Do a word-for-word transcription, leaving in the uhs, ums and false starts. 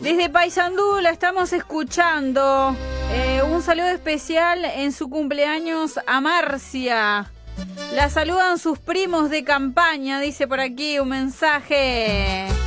Desde Paysandú la estamos escuchando. Eh, un saludo especial en su cumpleaños a Marcia. La saludan sus primos de campaña, dice por aquí un mensaje.